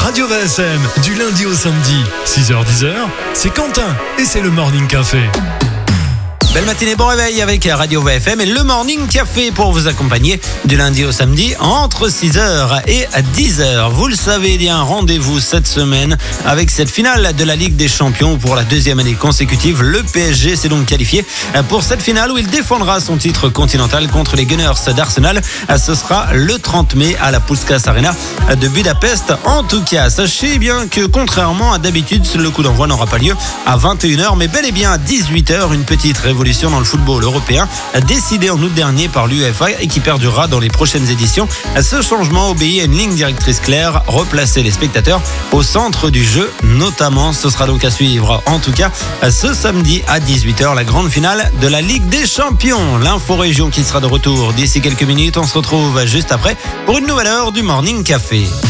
Radio VSM, du lundi au samedi, 6h-10h, c'est Quentin et c'est le Morning Café. Belle matinée, bon réveil avec Radio VFM et le Morning Café pour vous accompagner du lundi au samedi entre 6h et 10h. Vous le savez, il y a un rendez-vous cette semaine avec cette finale de la Ligue des Champions pour la deuxième année consécutive. Le PSG s'est donc qualifié pour cette finale où il défendra son titre continental contre les Gunners d'Arsenal. Ce sera le 30 mai à la Puskás Arena de Budapest. En tout cas, sachez bien que contrairement à d'habitude, le coup d'envoi n'aura pas lieu à 21h mais bel et bien à 18h, une petite révolution dans le football européen, décidé en août dernier par l'UEFA et qui perdurera dans les prochaines éditions. Ce changement obéit à une ligne directrice claire, replacer les spectateurs au centre du jeu notamment. Ce sera donc à suivre en tout cas ce samedi à 18h, la grande finale de la Ligue des Champions. L'info-région qui sera de retour d'ici quelques minutes. On se retrouve juste après pour une nouvelle heure du Morning Café.